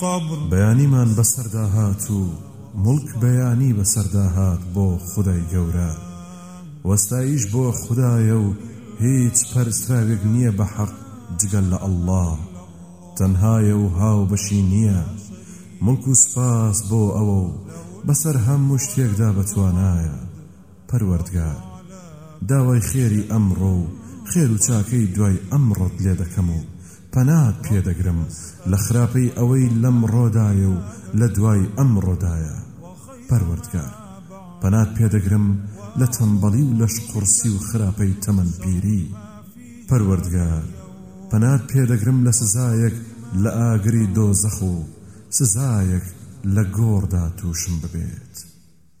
بەیانیمان بەسەردا هات و مڵک بەیانی بەسەردا هات بۆ خودای گەورە وەستایش بۆ خودایە و هیچ پەرستراوێک نییە بە حەق جگەل لە ئەڵڵا تەنهایە و هاو بەشی نییە مڵک و سپاس بۆ ئەوە و بەسەر هەموو شتێکدا بەتوانایە پەروەردگار داوای خێری ئەمڕۆ و خێر و چاکەی دوای ئەمڕۆت لێ دەکەم و پەنات پێدەگرم لە خراپەی ئەوەی لەمڕۆدایە و لە دوای ئەمڕۆدایە پەروەردگار پەنات پێدەگرم لە تەنبەڵی و لەش قورسی و خراپەی تەمەن پیری پەروەردگار پەنات پێدەگرم لە سزایەک لە ئاگری دۆزەخ و سزایەک لە گۆڕدا تووشم ببێت